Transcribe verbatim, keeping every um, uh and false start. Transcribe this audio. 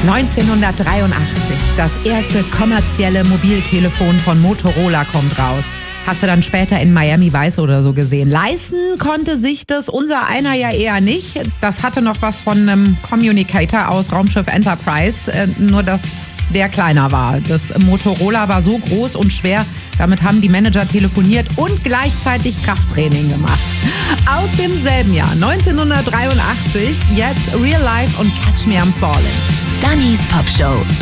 neunzehnhundertdreiundachtzig, das erste kommerzielle Mobiltelefon von Motorola kommt raus. Hast du dann später in Miami Vice oder so gesehen. Leisten konnte sich das unser einer ja eher nicht. Das hatte noch was von einem Communicator aus Raumschiff Enterprise, äh, nur dass der kleiner war. Das Motorola war so groß und schwer, damit haben die Manager telefoniert und gleichzeitig Krafttraining gemacht. Aus demselben Jahr, neunzehnhundertdreiundachtzig, jetzt Real Life und Catch Me I'm Falling. Dannys Pop Show